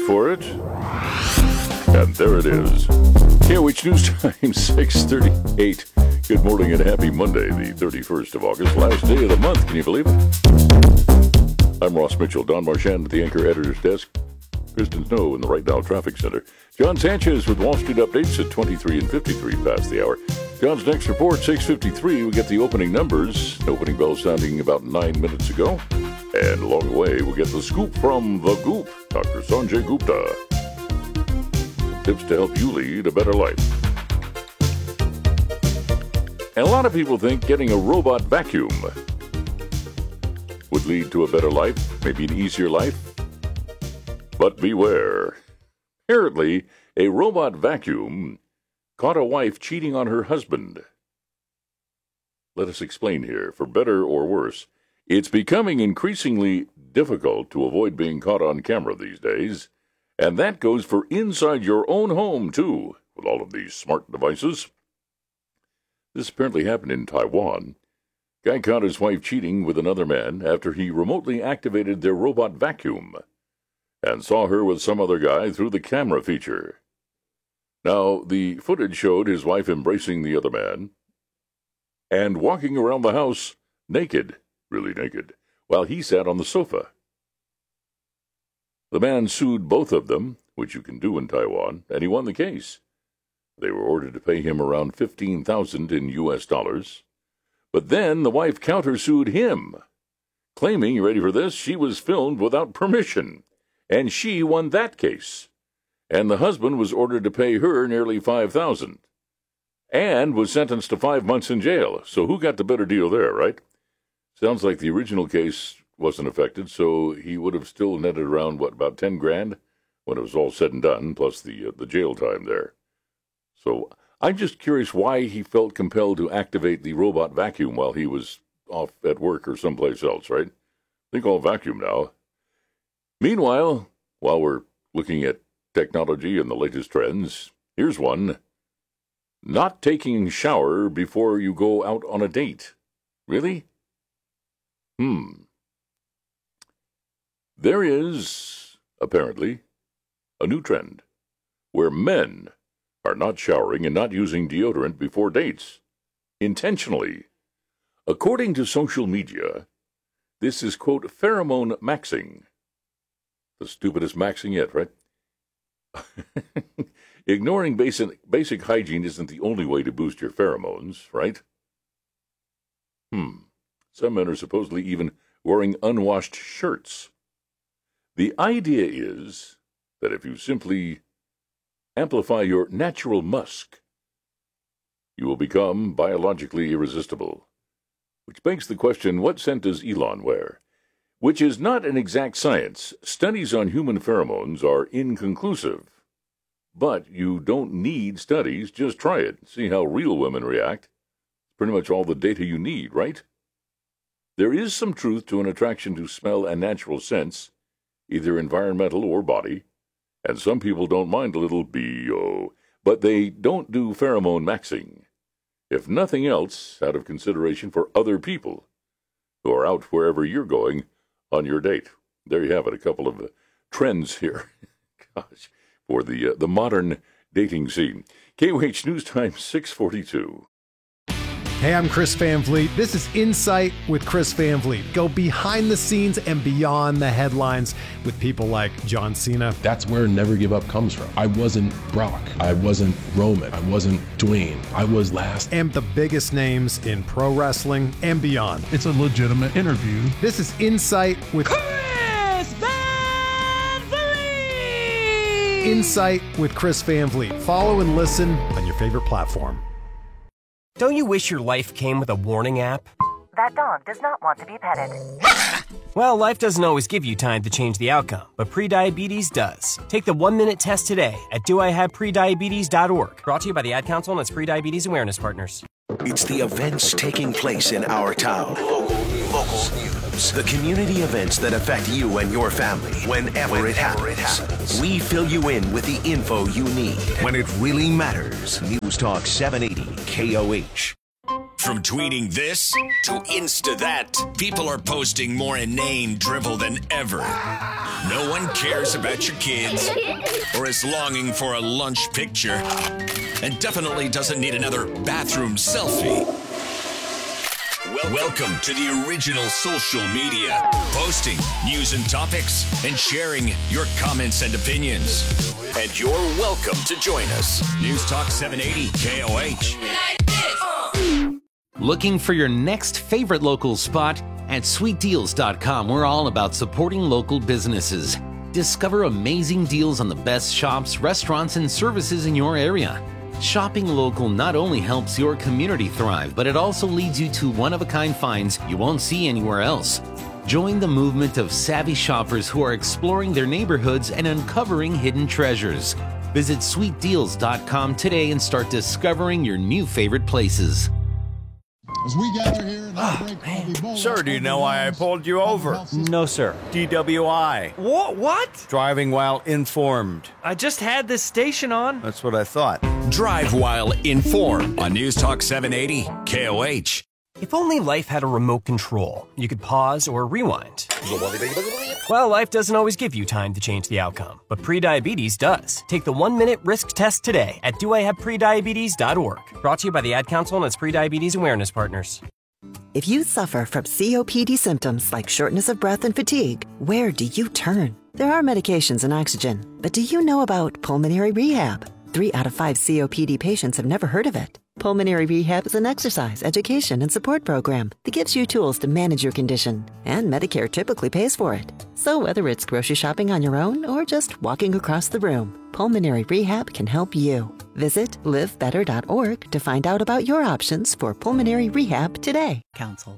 for it. And there it is. KOH News Time, 6:38. Good morning and happy Monday, the 31st of August, last day of the month. Can you believe it? I'm Ross Mitchell, Don Marchand at the Anchor Editor's Desk. Kristen Snow in the Right Now Traffic Center. John Sanchez with Wall Street Updates at 23 and 53 past the hour. John's next report, 6:53. We get the opening numbers. The opening bell sounding about 9 minutes ago. And along the way, we'll get the scoop from the Goop, Dr. Sanjay Gupta. Tips to help you lead a better life. And a lot of people think getting a robot vacuum would lead to a better life, maybe an easier life. But beware. Apparently, a robot vacuum caught a wife cheating on her husband. Let us explain here. For better or worse, it's becoming increasingly difficult to avoid being caught on camera these days. And that goes for inside your own home, too, with all of these smart devices. This apparently happened in Taiwan. Guy caught his wife cheating with another man after he remotely activated their robot vacuum and saw her with some other guy through the camera feature. Now, the footage showed his wife embracing the other man and walking around the house naked, really naked, while he sat on the sofa. The man sued both of them, which you can do in Taiwan, and he won the case. They were ordered to pay him around $15,000 in U.S. dollars. But then the wife countersued him, claiming, you ready for this, she was filmed without permission, and she won that case. And the husband was ordered to pay her nearly $5,000 and was sentenced to 5 months in jail. So who got the better deal there, right? Sounds like the original case wasn't affected, so he would have still netted around, about $10,000 when it was all said and done, plus the jail time there. So I'm just curious why he felt compelled to activate the robot vacuum while he was off at work or someplace else, right? Think I'll vacuum now. Meanwhile, while we're looking at technology and the latest trends, here's one. Not taking a shower before you go out on a date. Really? There is, apparently, a new trend where men are not showering and not using deodorant before dates, intentionally. According to social media, this is, quote, pheromone maxing. The stupidest maxing yet, right? Ignoring basic hygiene isn't the only way to boost your pheromones, right? Some men are supposedly even wearing unwashed shirts. The idea is that if you simply amplify your natural musk, you will become biologically irresistible. Which begs the question, what scent does Elon wear? Which is not an exact science. Studies on human pheromones are inconclusive. But you don't need studies, just try it. See how real women react. Pretty much all the data you need, right? There is some truth to an attraction to smell and natural scents, either environmental or body, and some people don't mind a little B.O., but they don't do pheromone maxing, if nothing else, out of consideration for other people who are out wherever you're going on your date. There you have it, a couple of trends here. Gosh, for the modern dating scene. KOH News Time, 6:42. Hey, I'm Chris Van Vliet. This is Insight with Chris Van Vliet. Go behind the scenes and beyond the headlines with people like John Cena. That's where Never Give Up comes from. I wasn't Brock. I wasn't Roman. I wasn't Dwayne. I was last. And the biggest names in pro wrestling and beyond. It's a legitimate interview. This is Insight with Chris Van Vliet. Insight with Chris Van Vliet. Follow and listen on your favorite platform. Don't you wish your life came with a warning app? That dog does not want to be petted. Well, life doesn't always give you time to change the outcome, but prediabetes does. Take the 1-minute test today at doihaveprediabetes.org. Brought to you by the Ad Council and its prediabetes awareness partners. It's the events taking place in our town. Local news. The community events that affect you and your family whenever it happens. We fill you in with the info you need when it really matters. News Talk 780 KOH. From tweeting this to Insta that, people are posting more inane drivel than ever. No one cares about your kids or is longing for a lunch picture and definitely doesn't need another bathroom selfie. Welcome to the original social media, posting news and topics and sharing your comments and opinions. And you're welcome to join us. News Talk 780 KOH. Looking for your next favorite local spot? At sweetdeals.com, we're all about supporting local businesses. Discover amazing deals on the best shops, restaurants, and services in your area. Shopping local not only helps your community thrive, but it also leads you to one-of-a-kind finds you won't see anywhere else. Join the movement of savvy shoppers who are exploring their neighborhoods and uncovering hidden treasures. Visit sweetdeals.com today and start discovering your new favorite places. As we gather here in our break, Sir, do you know why I pulled you over? No, sir. DWI. What? Driving while informed. I just had this station on. That's what I thought. Drive while informed on News Talk 780 KOH. If only life had a remote control, you could pause or rewind. Well, life doesn't always give you time to change the outcome, but prediabetes does. Take the 1-minute risk test today at doihaveprediabetes.org. Brought to you by the Ad Council and its Prediabetes Awareness Partners. If you suffer from COPD symptoms like shortness of breath and fatigue, where do you turn? There are medications and oxygen, but do you know about pulmonary rehab? 3 out of 5 COPD patients have never heard of it. Pulmonary Rehab is an exercise, education, and support program that gives you tools to manage your condition, and Medicare typically pays for it. So whether it's grocery shopping on your own or just walking across the room, Pulmonary Rehab can help you. Visit livebetter.org to find out about your options for pulmonary rehab today. Council.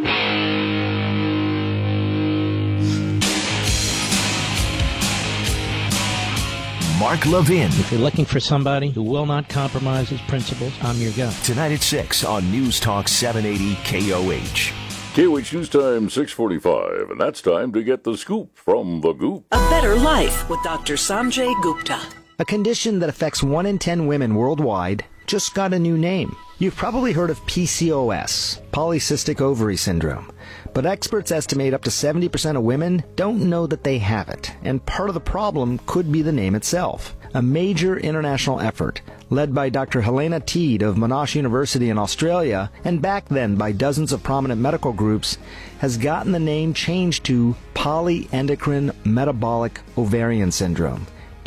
Mark Levin. If you're looking for somebody who will not compromise his principles, I'm your guy. Tonight at 6 on News Talk 780 KOH. KOH News Time 6:45, and that's time to get the scoop from the Goop. A Better Life with Dr. Sanjay Gupta. A condition that affects 1 in 10 women worldwide just got a new name. You've probably heard of PCOS, polycystic ovary syndrome, but experts estimate up to 70% of women don't know that they have it, and part of the problem could be the name itself. A major international effort, led by Dr. Helena Teed of Monash University in Australia, and backed then by dozens of prominent medical groups, has gotten the name changed to polyendocrine metabolic ovarian syndrome,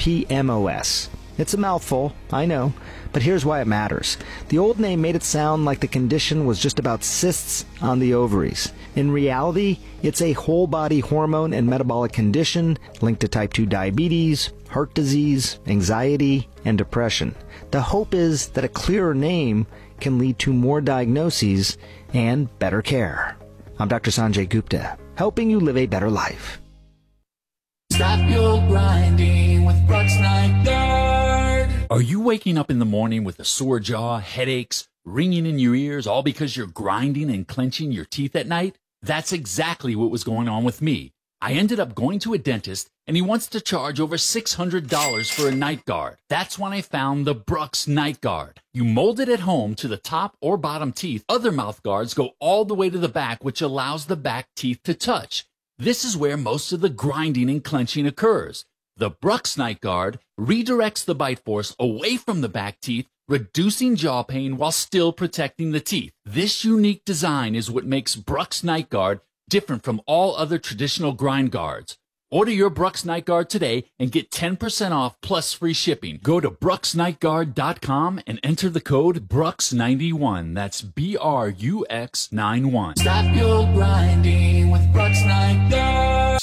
PMOS. It's a mouthful, I know, but here's why it matters. The old name made it sound like the condition was just about cysts on the ovaries. In reality, it's a whole-body hormone and metabolic condition linked to type 2 diabetes, heart disease, anxiety, and depression. The hope is that a clearer name can lead to more diagnoses and better care. I'm Dr. Sanjay Gupta, helping you live a better life. Stop your grinding with Brooks Night Guard. Are you waking up in the morning with a sore jaw, headaches, ringing in your ears, all because you're grinding and clenching your teeth at night? That's exactly what was going on with me. I ended up going to a dentist, and he wants to charge over $600 for a night guard. That's when I found the Brooks Night Guard. You mold it at home to the top or bottom teeth. Other mouth guards go all the way to the back, which allows the back teeth to touch. This is where most of the grinding and clenching occurs. The Brooks Night Guard redirects the bite force away from the back teeth, reducing jaw pain while still protecting the teeth. This unique design is what makes Brooks Night Guard different from all other traditional grind guards. Order your Brooks Night Guard today and get 10% off plus free shipping. Go to brooksnightguard.com and enter the code BROOKS91. That's BRUX91. Stop your grinding with Brooks Night Guard.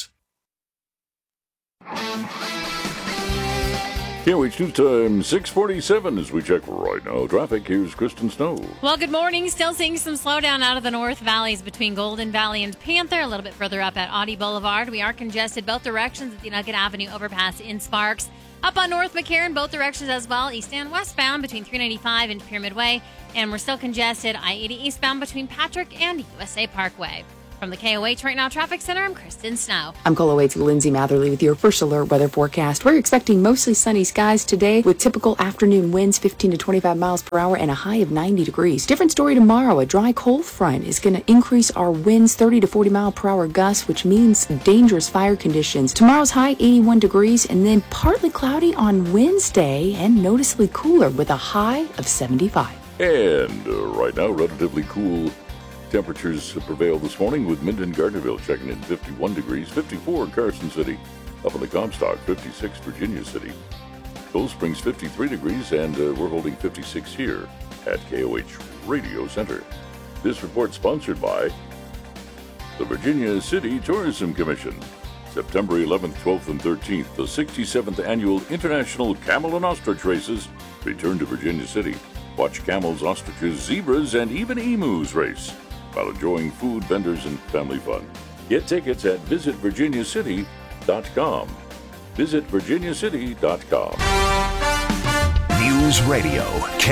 KOH News Time 6:47 as we check right now. Traffic, here's Kristen Snow. Well, good morning. Still seeing some slowdown out of the north valleys between Golden Valley and Panther. A little bit further up at Audie Boulevard. We are congested both directions at the Nugget Avenue overpass in Sparks. Up on North McCarran, both directions as well. East and westbound between 395 and Pyramid Way. And we're still congested I-80 eastbound between Patrick and USA Parkway. From the KOH Right Now Traffic Center, I'm Kristen Snow. I'm KOH's Lindsay Matherly with your first alert weather forecast. We're expecting mostly sunny skies today with typical afternoon winds 15 to 25 miles per hour and a high of 90 degrees. Different story tomorrow. A dry cold front is going to increase our winds 30 to 40 mile per hour gusts, which means dangerous fire conditions. Tomorrow's high 81 degrees and then partly cloudy on Wednesday and noticeably cooler with a high of 75. And right now, relatively cool temperatures prevail this morning with Minden Gardnerville checking in 51 degrees, 54 in Carson City, up in the Comstock, 56 Virginia City, Cold Springs 53 degrees, and we're holding 56 here at KOH Radio Center. This report sponsored by the Virginia City Tourism Commission. September 11th, 12th, and 13th, the 67th Annual International Camel and Ostrich Races return to Virginia City. Watch camels, ostriches, zebras, and even emus race while enjoying food, vendors, and family fun. Get tickets at visitvirginiacity.com. Visitvirginiacity.com. News Radio,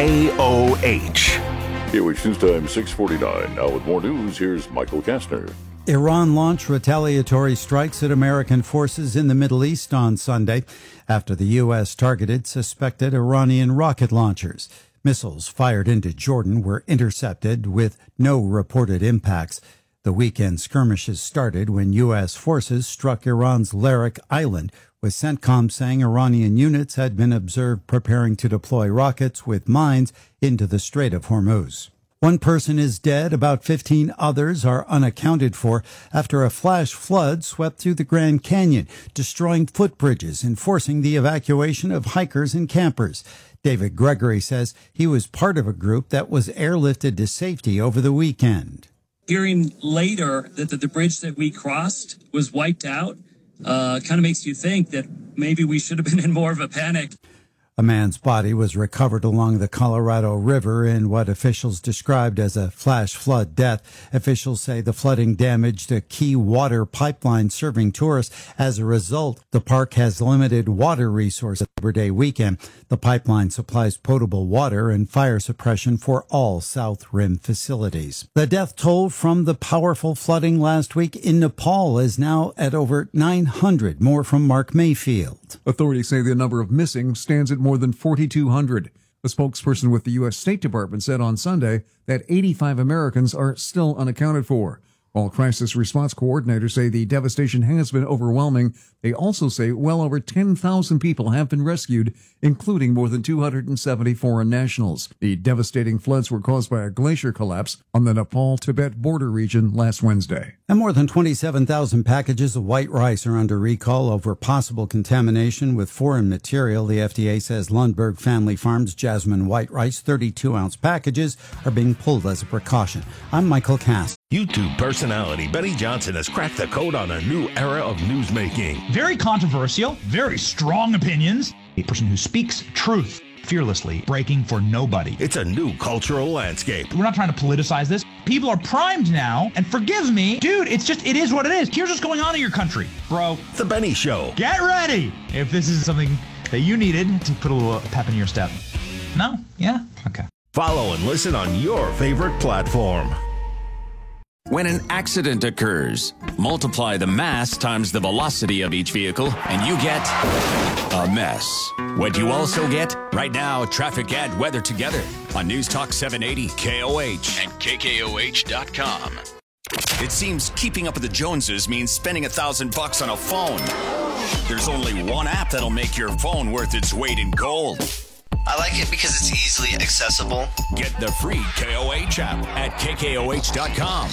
KOH. KOH News Time 6:49. Now with more news, here's Michael Kastner. Iran launched retaliatory strikes at American forces in the Middle East on Sunday after the U.S. targeted suspected Iranian rocket launchers. Missiles fired into Jordan were intercepted with no reported impacts. The weekend skirmishes started when U.S. forces struck Iran's Larak Island, with CENTCOM saying Iranian units had been observed preparing to deploy rockets with mines into the Strait of Hormuz. One person is dead, about 15 others are unaccounted for after a flash flood swept through the Grand Canyon, destroying footbridges and forcing the evacuation of hikers and campers. David Gregory says he was part of a group that was airlifted to safety over the weekend. Hearing later that the bridge that we crossed was wiped out kind of makes you think that maybe we should have been in more of a panic. A man's body was recovered along the Colorado River in what officials described as a flash flood death. Officials say the flooding damaged a key water pipeline serving tourists. As a result, the park has limited water resources Labor Day weekend. The pipeline supplies potable water and fire suppression for all South Rim facilities. The death toll from the powerful flooding last week in Nepal is now at over 900. More from Mark Mayfield. Authorities say the number of missing stands at more than 4,200. A spokesperson with the U.S. State Department said on Sunday that 85 Americans are still unaccounted for. While crisis response coordinators say the devastation has been overwhelming, they also say well over 10,000 people have been rescued, including more than 270 foreign nationals. The devastating floods were caused by a glacier collapse on the Nepal-Tibet border region last Wednesday. And more than 27,000 packages of white rice are under recall over possible contamination with foreign material. The FDA says Lundberg Family Farms Jasmine white rice 32-ounce packages are being pulled as a precaution. I'm Michael Cass. YouTube personality Benny Johnson has cracked the code on a new era of newsmaking. Very controversial, very strong opinions. A person who speaks truth fearlessly, breaking for nobody. It's a new cultural landscape. We're not trying to politicize this. People are primed now, and forgive me, dude, it is what it is. Here's what's going on in your country, bro. The Benny Show. Get ready if this is something that you needed to put a little pep in your step. No? Yeah? Okay. Follow and listen on your favorite platform. When an accident occurs, multiply the mass times the velocity of each vehicle, and you get a mess. What you also get? Right now, traffic and weather together on News Talk 780, KOH, and KKOH.com. It seems keeping up with the Joneses means spending $1,000 on a phone. There's only one app that'll make your phone worth its weight in gold. I like it because it's easily accessible. Get the free KOH app at KKOH.com.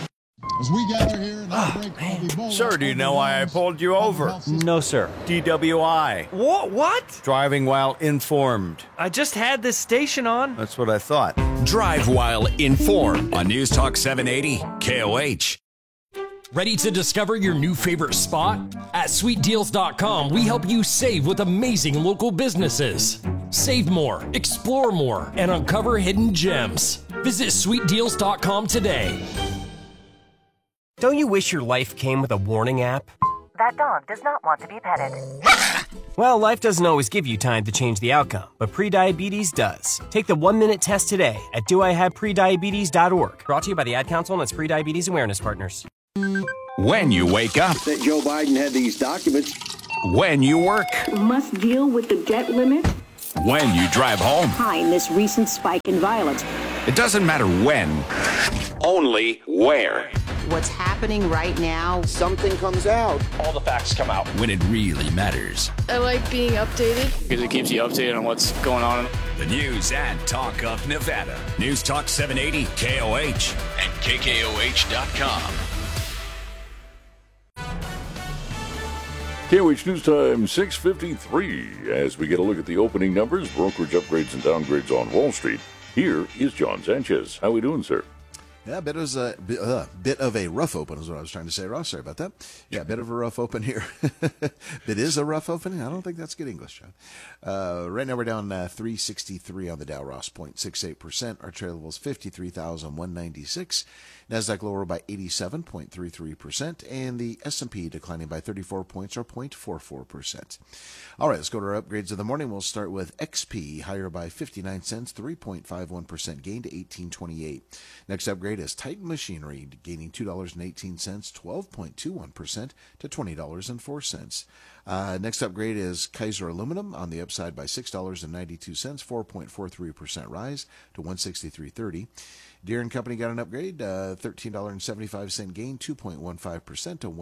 As we gather here in Sir, do you know why I pulled you over? No, sir. DWI. What? Driving while informed. I just had this station on. That's what I thought. Drive while informed on News Talk 780, KOH. Ready to discover your new favorite spot? At SweetDeals.com, we help you save with amazing local businesses. Save more, explore more, and uncover hidden gems. Visit SweetDeals.com today. Don't you wish your life came with a warning app? That dog does not want to be petted. Well, life doesn't always give you time to change the outcome, but prediabetes does. Take the 1-minute test today at doihaveprediabetes.org. Brought to you by the Ad Council and its Prediabetes Awareness Partners. When you wake up. That Joe Biden had these documents. When you work. Must deal with the debt limit. When you drive home. Behind this recent spike in violence. It doesn't matter when, only where. What's happening right now, something comes out. All the facts come out. When it really matters. I like being updated. Because it keeps you updated on what's going on. The news and talk of Nevada. News Talk 780 KOH and KKOH.com. KOH News Time 6:53. As we get a look at the opening numbers, brokerage upgrades and downgrades on Wall Street. Here is John Sanchez. How are we doing, sir? Yeah, bit of a rough open is what I was trying to say, Ross. Sorry about that. Yeah, bit of a rough open here. It is a rough opening. I don't think that's good English, John. Right now we're down 363 on the Dow, Ross, 0.68%. Our trailer was 53,196. NASDAQ lower by 87.33%, and the S&P declining by 34 points, or 0.44%. All right, let's go to our upgrades of the morning. We'll start with XP, higher by 59 cents, 3.51% gain to 18.28. Next upgrade is Titan Machinery, gaining $2.18, 12.21% to $20.04. Next upgrade is Kaiser Aluminum, on the upside by $6.92, 4.43% rise to $163.30. Deere & Company got an upgrade, $13.75 gain, 2.15% to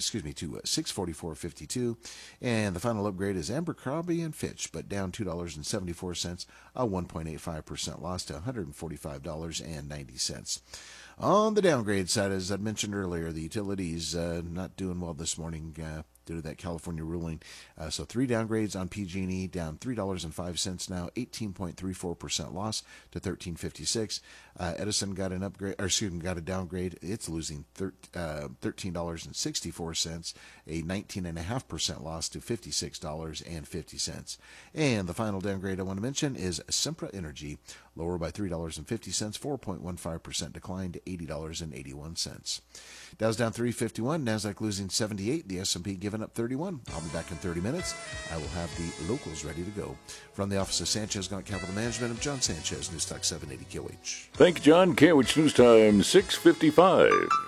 $644.52. And the final upgrade is Abercrombie & Fitch, but down $2.74, a 1.85% loss to $145.90. On the downgrade side, as I mentioned earlier, the utilities not doing well this morning due to that California ruling. So 3 downgrades on PG&E, down $3.05 now, 18.34% loss to $13.56. Edison got an upgrade, or excuse me, got a downgrade. It's losing $13.64, a 19.5% loss to $56.50. And the final downgrade I want to mention is Sempra Energy, lower by $3.50, 4.15% decline to $80.81. Dow's down 351, NASDAQ losing 78, the S&P giving up 31. I'll be back in 30 minutes. I will have the locals ready to go. From the office of Sanchez Gaunt Capital Management, I'm John Sanchez, News Talk 780 KOH. Thank you, John. KOH News Time 6:55.